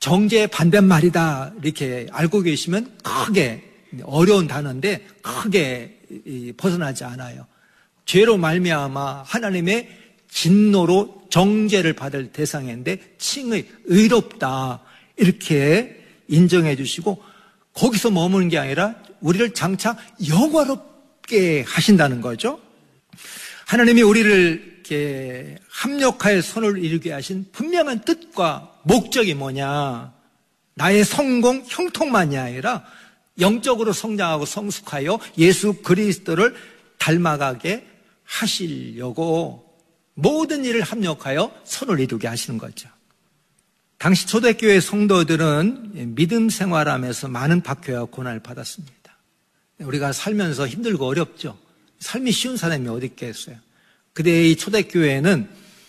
정죄의 반대말이다 이렇게 알고 계시면 크게 어려운 단어인데 크게 벗어나지 않아요. 죄로 말미암아 하나님의 진노로 정죄를 받을 대상인데 칭의 의롭다 이렇게 인정해 주시고 거기서 머무는 게 아니라 우리를 장차 영화롭게 하신다는 거죠. 하나님이 우리를 이렇게 합력하여 선을 이루게 하신 분명한 뜻과 목적이 뭐냐? 나의 성공, 형통만이 아니라 영적으로 성장하고 성숙하여 예수 그리스도를 닮아가게 하시려고 모든 일을 합력하여 선을 이루게 하시는 거죠. 당시 초대교회 성도들은 믿음 생활하면서 많은 박해와 고난을 받았습니다. 우리가 살면서 힘들고 어렵죠. 삶이 쉬운 사람이 어디 있겠어요. 그때 이 초대교회는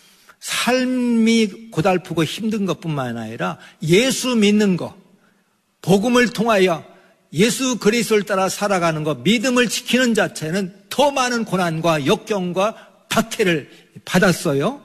삶이 고달프고 힘든 것뿐만 아니라 예수 믿는 것, 복음을 통하여 예수 그리스도를 따라 살아가는 것, 믿음을 지키는 자체는 더 많은 고난과 역경과 박해를 받았어요.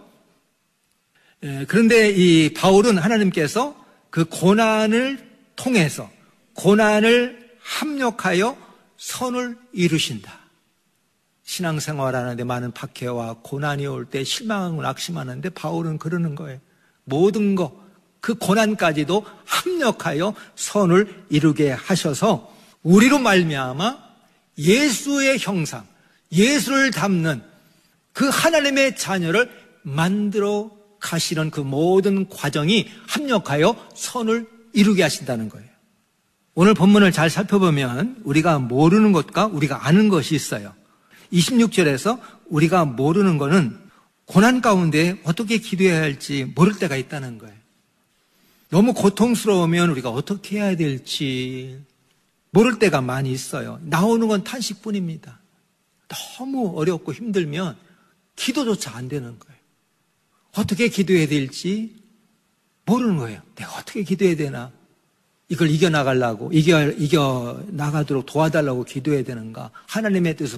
그런데 이 바울은 하나님께서 그 고난을 통해서 고난을 합력하여 선을 이루신다. 신앙생활하는데 많은 박해와 고난이 올 때 실망하고 낙심하는데 바울은 그러는 거예요. 모든 것, 그 고난까지도 합력하여 선을 이루게 하셔서 우리로 말미암아 예수의 형상, 예수를 닮는 그 하나님의 자녀를 만들어 가시는 그 모든 과정이 합력하여 선을 이루게 하신다는 거예요. 오늘 본문을 잘 살펴보면 우리가 모르는 것과 우리가 아는 것이 있어요. 26절에서 우리가 모르는 것은 고난 가운데 어떻게 기도해야 할지 모를 때가 있다는 거예요. 너무 고통스러우면 우리가 어떻게 해야 될지 모를 때가 많이 있어요. 나오는 건 탄식뿐입니다. 너무 어렵고 힘들면 기도조차 안 되는 거예요. 어떻게 기도해야 될지 모르는 거예요. 내가 어떻게 기도해야 되나? 이걸 이겨나가려고, 이겨나가도록 도와달라고 기도해야 되는가? 하나님의 뜻을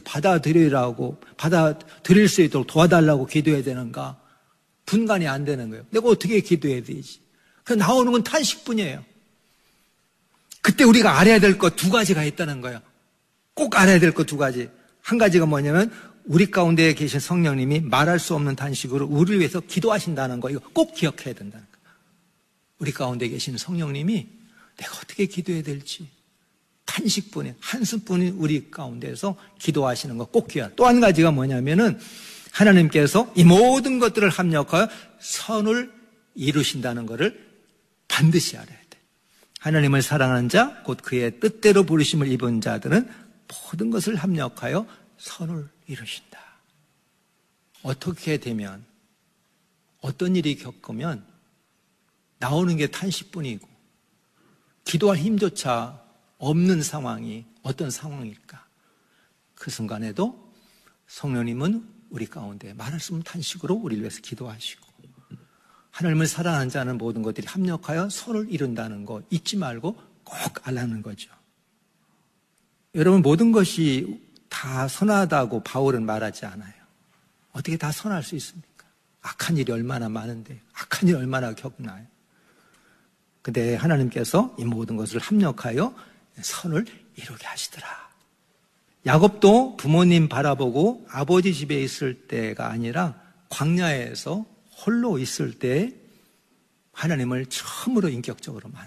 받아들일 수 있도록 도와달라고 기도해야 되는가? 분간이 안 되는 거예요. 내가 어떻게 기도해야 되지? 그 나오는 건 탄식뿐이에요. 그때 우리가 알아야 될 것 두 가지가 있다는 거예요. 꼭 알아야 될 것 두 가지. 한 가지가 뭐냐면 우리 가운데 계신 성령님이 말할 수 없는 단식으로 우리를 위해서 기도하신다는 거, 이거 꼭 기억해야 된다는 거예요. 우리 가운데 계신 성령님이 내가 어떻게 기도해야 될지 탄식뿐인, 한숨뿐인 우리 가운데서 기도하시는 거 꼭 기억해야. 또 한 가지가 뭐냐면은 하나님께서 이 모든 것들을 합력하여 선을 이루신다는 것을 반드시 알아야 돼. 하나님을 사랑하는 자, 곧 그의 뜻대로 부르심을 입은 자들은 모든 것을 합력하여 선을 이루신다. 어떻게 되면, 어떤 일이 겪으면 나오는 게 탄식뿐이고 기도할 힘조차 없는 상황이 어떤 상황일까? 그 순간에도 성령님은 우리 가운데 말할 수 없는 탄식으로 우리를 위해서 기도하시고 하나님을 사랑하는 자는 모든 것들이 합력하여 선을 이룬다는 거 잊지 말고 꼭 알라는 거죠. 여러분, 모든 것이 다 선하다고 바울은 말하지 않아요. 어떻게 다 선할 수 있습니까? 악한 일이 얼마나 많은데, 악한 일이 얼마나 겪나요? 근데 하나님께서 이 모든 것을 합력하여 선을 이루게 하시더라. 야곱도 부모님 바라보고 아버지 집에 있을 때가 아니라 광야에서 홀로 있을 때 하나님을 처음으로 인격적으로 만나요.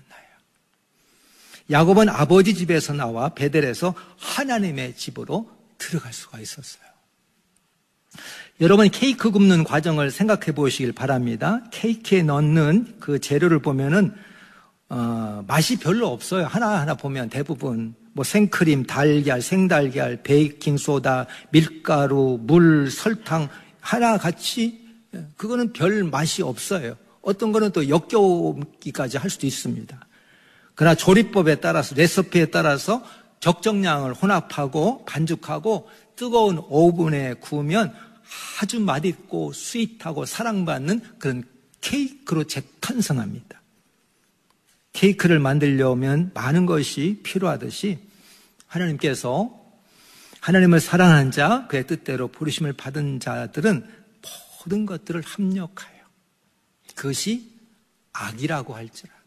야곱은 아버지 집에서 나와 베델에서 하나님의 집으로 들어갈 수가 있었어요. 여러분, 케이크 굽는 과정을 생각해 보시길 바랍니다. 케이크에 넣는 그 재료를 보면은 맛이 별로 없어요. 하나하나 보면 대부분 뭐 생크림, 달걀, 생달걀, 베이킹소다, 밀가루, 물, 설탕 하나같이 그거는 별 맛이 없어요. 어떤 거는 또 역겨우기까지 할 수도 있습니다. 그러나 조리법에 따라서, 레시피에 따라서 적정량을 혼합하고 반죽하고 뜨거운 오븐에 구우면 아주 맛있고 스윗하고 사랑받는 그런 케이크로 재탄생합니다. 케이크를 만들려면 많은 것이 필요하듯이 하나님께서 하나님을 사랑하는 자, 그의 뜻대로 부르심을 받은 자들은 모든 것들을 합력하여, 그것이 악이라고 할지라도